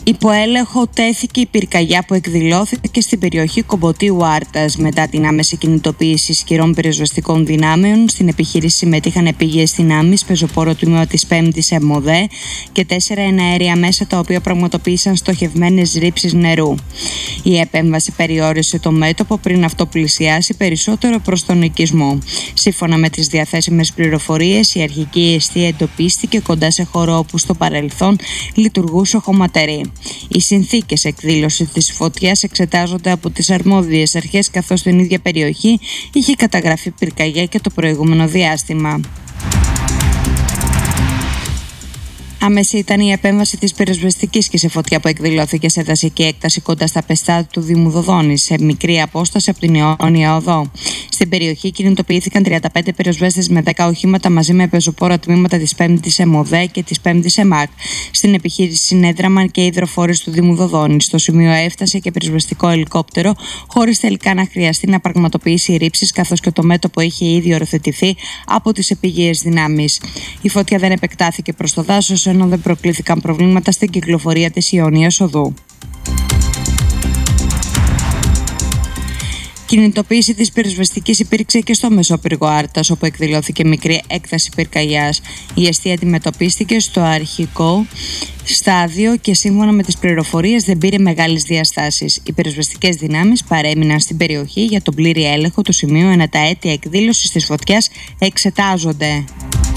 Υπό έλεγχο τέθηκε η πυρκαγιά που εκδηλώθηκε στην περιοχή Κομποτίου Άρτας. Μετά την άμεση κινητοποίηση ισχυρών πυροσβεστικών δυνάμεων, στην επιχείρηση συμμετείχαν επίγειες δυνάμεις, πεζοπόρο τμήμα της 5ης ΕΜΟΔΕ και 4 εναέρια μέσα, τα οποία πραγματοποίησαν στοχευμένες ρήψεις νερού. Η επέμβαση περιόρισε το μέτωπο πριν αυτό πλησιάσει περισσότερο προς τον οικισμό. Σύμφωνα με τις διαθέσιμες πληροφορίες, η αρχική εστία εντοπίστηκε κοντά σε χώρο όπου στο παρελθόν λειτουργούσε χωματερή. Οι συνθήκες εκδήλωσης της φωτιάς εξετάζονται από τις αρμόδιες αρχές, καθώς στην ίδια περιοχή είχε καταγραφεί πυρκαγιά και το προηγούμενο διάστημα. Άμεση ήταν η επέμβαση της πυροσβεστικής και σε φωτιά που εκδηλώθηκε σε δασική έκταση κοντά στα πεστά του Δήμου Δοδόνης, σε μικρή απόσταση από την Ιόνια Οδό. Στην περιοχή κινητοποιήθηκαν 35 πυροσβέστες με 10 οχήματα μαζί με πεζοπόρα τμήματα της 5ης ΕΜΟΔΕ και της 5ης ΕΜΑΚ. Στην επιχείρηση συνέδραμαν και υδροφόρες του Δήμου Δοδόνης. Στο σημείο έφτασε και πυροσβεστικό ελικόπτερο, χωρίς τελικά να χρειαστεί να πραγματοποιήσει ρήψεις, καθώς και το μέτωπο είχε ήδη οριοθετηθεί από τις επίγειες δυνάμεις. Η φωτιά δεν επεκτάθηκε προς το δάσος, ενώ δεν προκλήθηκαν προβλήματα στην κυκλοφορία της Ιωνίας Οδού. Κινητοποίηση της πυροσβεστικής υπήρξε και στο Μεσόπυργο Άρτας, όπου εκδηλώθηκε μικρή έκταση πυρκαγιάς. Η εστία αντιμετωπίστηκε στο αρχικό στάδιο και σύμφωνα με τις πληροφορίες δεν πήρε μεγάλες διαστάσεις. Οι πυροσβεστικές δυνάμεις παρέμειναν στην περιοχή για τον πλήρη έλεγχο του σημείου, ενώ τα αίτια εκδήλωσης της φωτιάς εξετάζονται.